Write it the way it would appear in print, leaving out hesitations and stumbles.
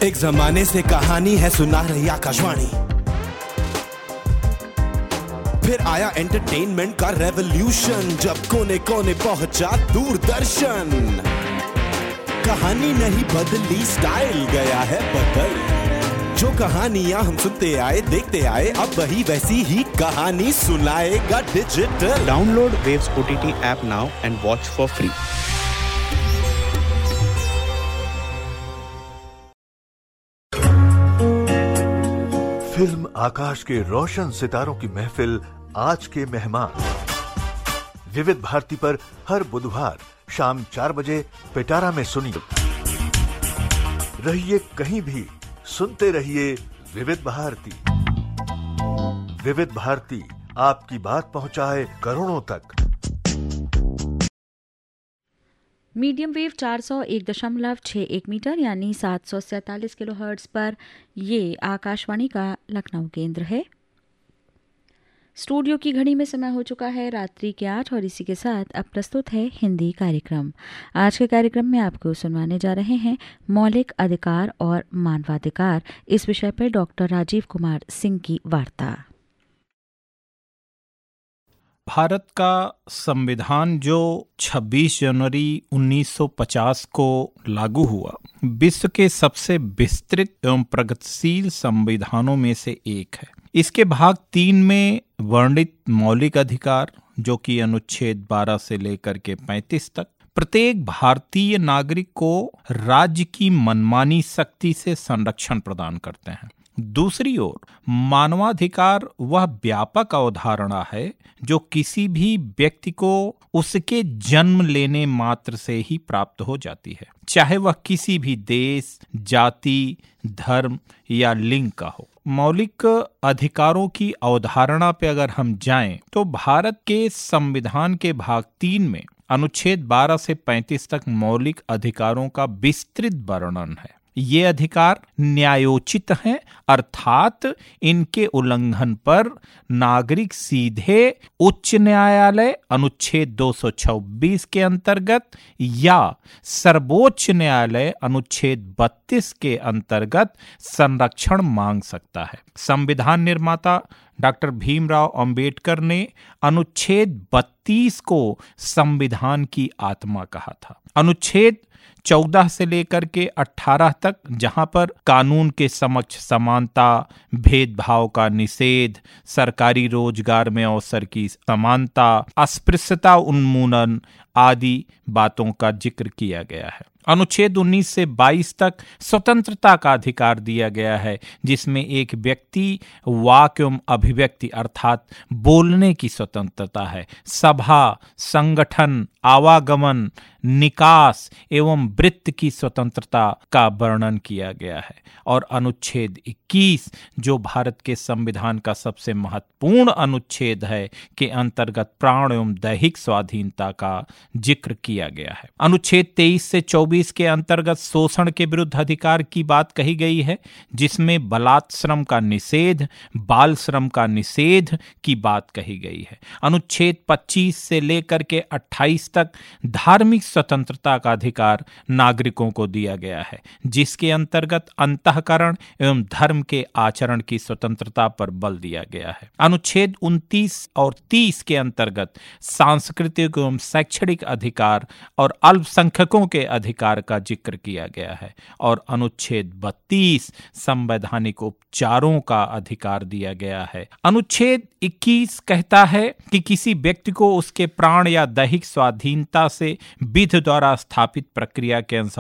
एक जमाने से कहानी है सुना रही आकाशवाणी, फिर आया एंटरटेनमेंट का रेवोल्यूशन, जब कोने कोने पहुंचा दूरदर्शन। कहानी नहीं बदली, स्टाइल गया है बदल। जो कहानियां हम सुनते आए देखते आए, अब वही वैसी ही कहानी सुनाएगा digital. Download waves OTT app now and watch for free. Film आकाश के रोशन सितारों की महफिल, आज के मेहमान। विविध भारती पर हर बुधवार शाम 4 बजे पिटारा में सुनिए। रहिए कहीं भी, सुनते रहिए विविध भारती। विविध भारती आपकी बात पहुंचाए करोड़ों तक। मीडियम वेव 401.61 मीटर यानी 747 किलोहर्ट्ज़ पर ये आकाशवाणी का लखनऊ केंद्र है। स्टूडियो की घड़ी में समय हो चुका है रात्रि के 8 और इसी के साथ अब प्रस्तुत है हिंदी कार्यक्रम। आज के कार्यक्रम में आपको सुनवाने जा रहे हैं मौलिक अधिकार और मानवाधिकार, इस विषय पर डॉक्टर राजीव कुमार सिंह की वार्ता। भारत का संविधान जो 26 जनवरी 1950 को लागू हुआ, विश्व के सबसे विस्तृत एवं प्रगतिशील संविधानों में से एक है। इसके भाग 3 में वर्णित मौलिक अधिकार, जो कि अनुच्छेद 12 से लेकर के 35 तक, प्रत्येक भारतीय नागरिक को राज्य की मनमानी शक्ति से संरक्षण प्रदान करते हैं। दूसरी ओर मानवाधिकार वह व्यापक अवधारणा है जो किसी भी व्यक्ति को उसके जन्म लेने मात्र से ही प्राप्त हो जाती है, चाहे वह किसी भी देश, जाति, धर्म या लिंग का हो। मौलिक अधिकारों की अवधारणा पे अगर हम जाएं तो भारत के संविधान के भाग 3 में अनुच्छेद 12 से 35 तक मौलिक अधिकारों का विस्तृत वर्णन है। ये अधिकार न्यायोचित हैं, अर्थात इनके उल्लंघन पर नागरिक सीधे उच्च न्यायालय अनुच्छेद 226 के अंतर्गत या सर्वोच्च न्यायालय अनुच्छेद 32 के अंतर्गत संरक्षण मांग सकता है। संविधान निर्माता डॉक्टर भीमराव अंबेडकर ने अनुच्छेद 32 को संविधान की आत्मा कहा था। अनुच्छेद 14 से लेकर के 18 तक, जहां पर कानून के समक्ष समानता, भेदभाव का निषेध, सरकारी रोजगार में अवसर की समानता, अस्पृश्यता उन्मूलन आदि बातों का जिक्र किया गया है। अनुच्छेद 19 से 22 तक स्वतंत्रता का अधिकार दिया गया है, जिसमें एक व्यक्ति वाक एवं अभिव्यक्ति अर्थात बोलने की स्वतंत्रता है। सभा, संगठन, आवागमन, निकास एवं वृत्ति की स्वतंत्रता का वर्णन किया गया है। और अनुच्छेद 21 जो भारत के संविधान का सबसे महत्वपूर्ण अनुच्छेद है, के अंतर्गत प्राण एवं दैहिक स्वाधीनता का जिक्र किया गया है। अनुच्छेद 23 से 24 के अंतर्गत शोषण के विरुद्ध अधिकार की बात कही गई है, जिसमें बलात्श्रम का निषेध, बाल श्रम का निषेध की बात कही गई है। अनुच्छेद 25 से लेकर के 28 तक धार्मिक स्वतंत्रता का अधिकार नागरिकों को दिया गया है, जिसके अंतर्गत अंतःकरण एवं धर्म के आचरण की स्वतंत्रता पर बल दिया गया है। अनुच्छेद 29 और 30 के अंतर्गत सांस्कृतिक एवं शैक्षणिक अधिकार और अल्पसंख्यकों के अधिकार का जिक्र किया गया है। और अनुच्छेद 32 संवैधानिक उपचारों का अधिकार दिया गया है। अनुच्छेद 21 कहता है कि किसी व्यक्ति को उसके प्राण या दैहिक स्वाधीनता से विधि द्वारा स्थापित प्रक्रिया के अनुसार